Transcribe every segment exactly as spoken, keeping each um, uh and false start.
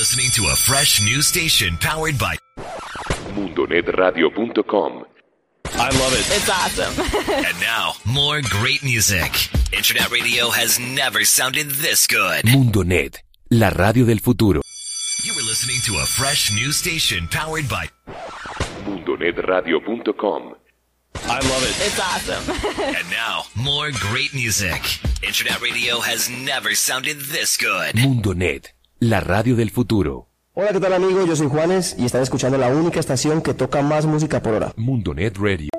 listening to a fresh new station powered by mundonet radio punto com. I love it. It's awesome. And now, more great music. Internet radio has never sounded this good. Mundonet, la radio del futuro. You were listening to a fresh new station powered by mundonet radio punto com. I love it. It's awesome. And now, more great music. Internet radio has never sounded this good. Mundonet, la radio del futuro. Hola, ¿qué tal amigos? Yo soy Juanes y están escuchando la única estación que toca más música por hora. Mundonet Radio.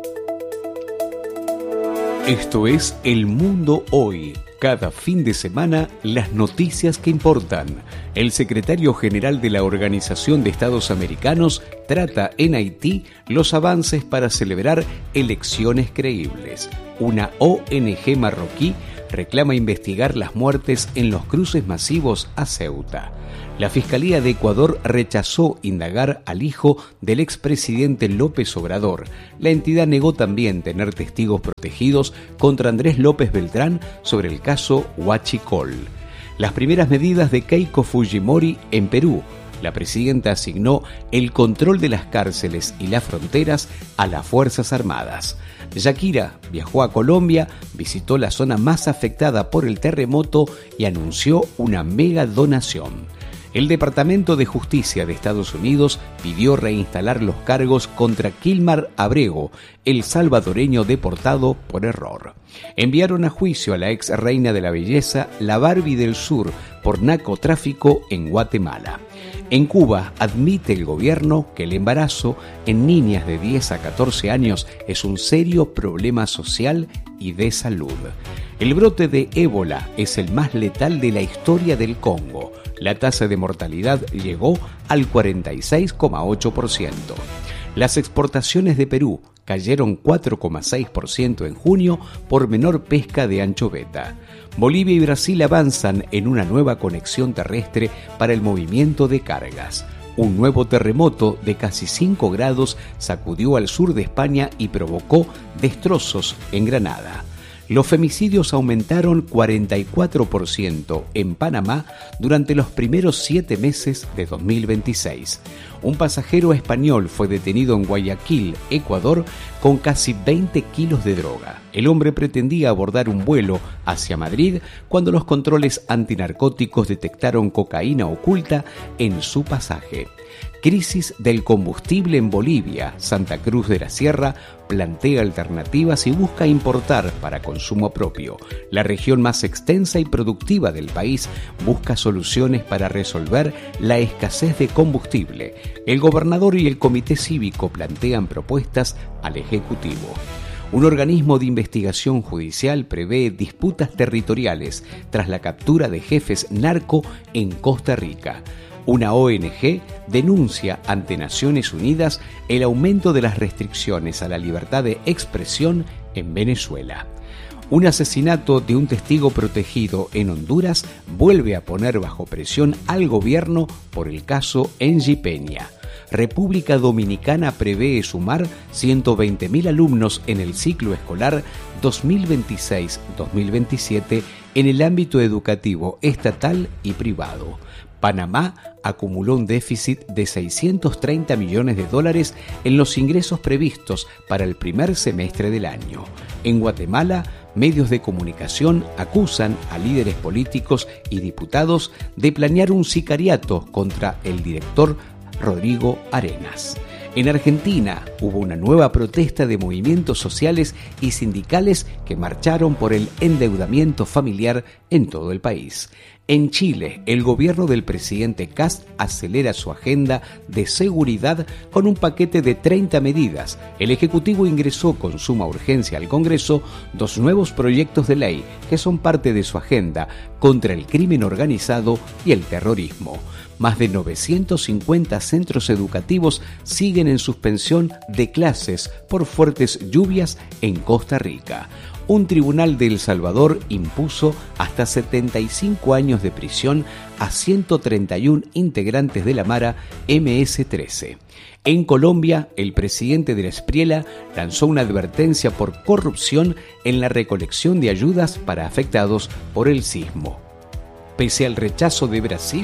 Esto es El Mundo Hoy. Cada fin de semana, las noticias que importan. El secretario general de la Organización de Estados Americanos trata en Haití los avances para celebrar elecciones creíbles. Una O N G marroquí reclama investigar las muertes en los cruces masivos a Ceuta. La Fiscalía de Ecuador rechazó indagar al hijo del expresidente López Obrador. La entidad negó también tener testigos protegidos contra Andrés López Beltrán sobre el caso Huachicol. Las primeras medidas de Keiko Fujimori en Perú. La presidenta asignó el control de las cárceles y las fronteras a las Fuerzas Armadas. Shakira viajó a Colombia, visitó la zona más afectada por el terremoto y anunció una mega donación. El Departamento de Justicia de Estados Unidos pidió reinstalar los cargos contra Kilmar Abrego, el salvadoreño deportado por error. Enviaron a juicio a la ex reina de la belleza, la Barbie del Sur, por narcotráfico en Guatemala. En Cuba admite el gobierno que el embarazo en niñas de diez a catorce años es un serio problema social y de salud. El brote de ébola es el más letal de la historia del Congo. La tasa de mortalidad llegó al cuarenta y seis coma ocho por ciento. Las exportaciones de Perú cayeron cuatro coma seis por ciento en junio por menor pesca de anchoveta. Bolivia y Brasil avanzan en una nueva conexión terrestre para el movimiento de cargas. Un nuevo terremoto de casi cinco grados sacudió al sur de España y provocó destrozos en Granada. Los femicidios aumentaron cuarenta y cuatro por ciento en Panamá durante los primeros siete meses de dos mil veintiséis. Un pasajero español fue detenido en Guayaquil, Ecuador, con casi veinte kilos de droga. El hombre pretendía abordar un vuelo hacia Madrid cuando los controles antinarcóticos detectaron cocaína oculta en su pasaje. Crisis del combustible en Bolivia. Santa Cruz de la Sierra plantea alternativas y busca importar para consumo propio. La región más extensa y productiva del país busca soluciones para resolver la escasez de combustible. El gobernador y el comité cívico plantean propuestas al Ejecutivo. Un organismo de investigación judicial prevé disputas territoriales tras la captura de jefes narco en Costa Rica. Una O N G denuncia ante Naciones Unidas el aumento de las restricciones a la libertad de expresión en Venezuela. Un asesinato de un testigo protegido en Honduras vuelve a poner bajo presión al gobierno por el caso Engie Peña. República Dominicana prevé sumar ciento veinte mil alumnos en el ciclo escolar dos mil veintiséis dos mil veintisiete en el ámbito educativo estatal y privado. Panamá acumuló un déficit de seiscientos treinta millones de dólares en los ingresos previstos para el primer semestre del año. En Guatemala, medios de comunicación acusan a líderes políticos y diputados de planear un sicariato contra el director Rodrigo Arenas. En Argentina hubo una nueva protesta de movimientos sociales y sindicales que marcharon por el endeudamiento familiar en todo el país. En Chile, el gobierno del presidente Kast acelera su agenda de seguridad con un paquete de treinta medidas. El Ejecutivo ingresó con suma urgencia al Congreso dos nuevos proyectos de ley que son parte de su agenda contra el crimen organizado y el terrorismo. Más de novecientos cincuenta centros educativos siguen en suspensión de clases por fuertes lluvias en Costa Rica. Un tribunal de El Salvador impuso hasta setenta y cinco años de prisión a ciento treinta y uno integrantes de la Mara eme ese trece. En Colombia, el presidente de la Espriela lanzó una advertencia por corrupción en la recolección de ayudas para afectados por el sismo. Pese al rechazo de Brasil,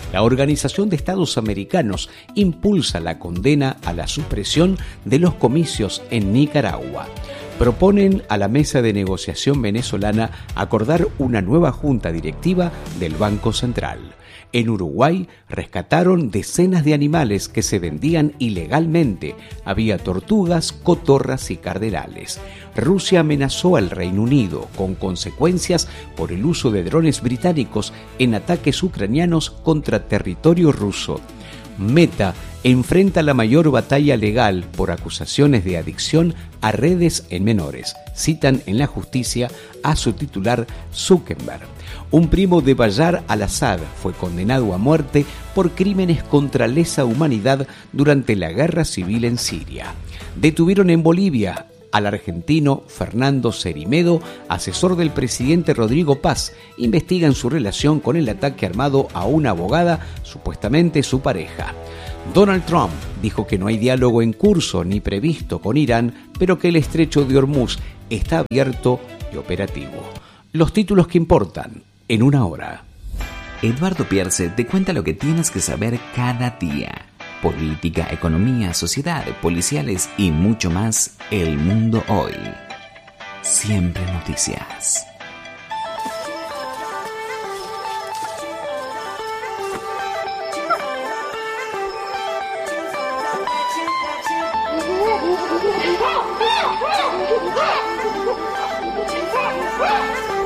La Organización de Estados Americanos impulsa la condena a la supresión de los comicios en Nicaragua. Proponen a la mesa de negociación venezolana acordar una nueva junta directiva del Banco Central. En Uruguay rescataron decenas de animales que se vendían ilegalmente. Había tortugas, cotorras y cardenales. Rusia amenazó al Reino Unido con consecuencias por el uso de drones británicos en ataques ucranianos contra territorio ruso. Meta enfrenta la mayor batalla legal por acusaciones de adicción a redes en menores. Citan en la justicia a su titular Zuckerberg. Un primo de Bashar al-Assad fue condenado a muerte por crímenes contra lesa humanidad durante la guerra civil en Siria. Detuvieron en Bolivia al argentino Fernando Cerimedo, asesor del presidente Rodrigo Paz. Investigan su relación con el ataque armado a una abogada, supuestamente su pareja. Donald Trump dijo que no hay diálogo en curso ni previsto con Irán, pero que el estrecho de Hormuz está abierto y operativo. Los títulos que importan en una hora. Eduardo Pierce te cuenta lo que tienes que saber cada día. Política, economía, sociedad, policiales y mucho más. El Mundo Hoy. Siempre noticias.